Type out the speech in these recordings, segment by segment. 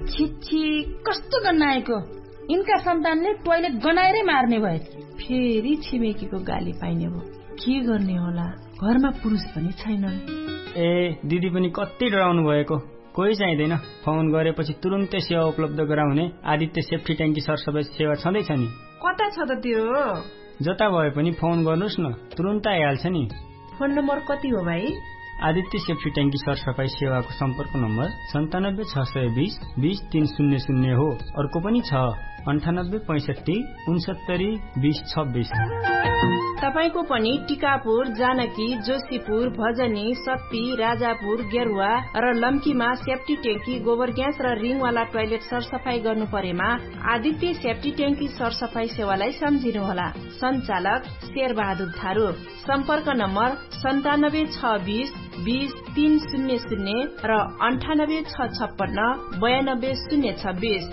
छिछि कस्तो गन्नाएको, यिनका सन्तानले टोयलेट गनाएरै मार्ने भए। फेरि छिमेकीको गाली पाइने भयो। के गर्ने होला, घरमा पुरुष पनि छैनन्। ए दिदी पनि कति डराउनु भएको। कोही चाहिँदैन, फोन गरेपछि तुरुन्तै सेवा उपलब्ध गराउने आदित्य सेफ्टी ट्याङ्की सरसफाई सेवा छँदैछ नि। कता छ त त्यो? जता भए पनि फोन गर्नुहोस् न, तुरुन्त आइहाल्छ नि। फोन नम्बर कति हो भाइ? आदित्य सेफ्टी ट्याङ्की सरसफाई सेवाको सम्पर्क नम्बर 97 620 20300 हो। अर्को पनि छ 98 65 69 20 26। तपाईको पनि टिकापुर, जानकी, जोशीपुर, भजनी, सप्ती, राजापुर, गेरुवा र लम्कीमा सेफ्टी ट्याङ्की, गोबर ग्यास र रिङवाला टोयलेट सरसफाई गर्नु परेमा आदित्य सेफ्टी ट्याङ्की सरसफाई सेवालाई सम्झिनुहोला। सञ्चालक शेरबहादुर थारू। सम्पर्क नम्बर 97 620 20 300 र 98 656 92 026।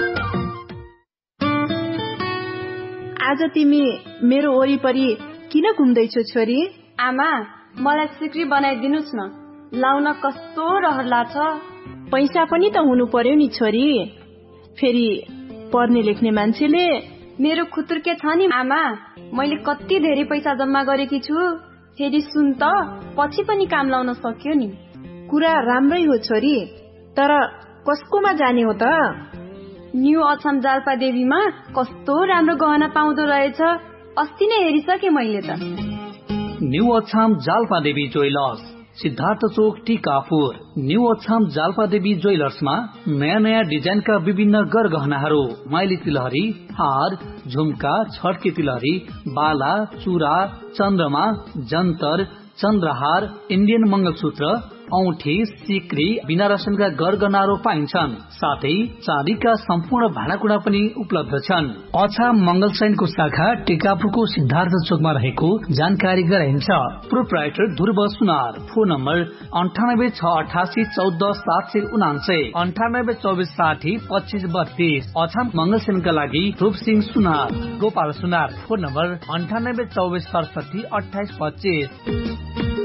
आज तिमी मेरो वरिपरि किन घुम्दैछौ छोरी? आमा, मलाई सिक्री बनाइदिनुस् न, लाउन कस्तो रहर लाग्छ। पैसा पनि त हुनु पर्यो नि छोरी। फेरि पढ्ने लेख्ने मान्छेले मेरो खुतुर्के छ नि आमा, मैले कति धेरै पैसा जम्मा गरेकी छु। फेरि सुन त, पछि पनि काम लाउन सक्यो नि। कुरा राम्रै हो छोरी, तर कसकोमा जाने हो त? न्यू अछाम जाल्पा देवीमा कस्तो राम्रो गहना पाउँदो रहेछ, अस्ति नै हेरिसके मैले त। न्यू अछाम जाल्पा देवी ज्वेलर्स, सिद्धार्थ चोक, टिकापुर। न्यू अछाम जाल्पा देवी ज्वेलर्समा नयाँ नयाँ डिजाइनका विभिन्न गरगहनाहरू, माइली तिलहरी, हार, झुम्का, छड्के तिलहरी, बाला, चुरा, चन्द्रमा, जन्तर, चन्द्रहार, इन्डियन मंगलसूत्र, औठी, सिक्री, बिना रसनका गरगहनाहरू पाइन्छन्। साथै चाँदीका सम्पूर्ण भाँडाकुँडा पनि उपलब्ध छन्। अछाम मंगलसैनको शाखा टिकापुरको सिद्धार्थ चोकमा रहेको जानकारी गराइन्छ। प्रोप्राइटर ध्रुव सुनार। Phone number 98 688 14 779, 98 24 60 25 32। अछाम मंगलसैनका लागि रूपसिंह सुनार। गोपाल सुनार। Phone number 98 24 67 28 25।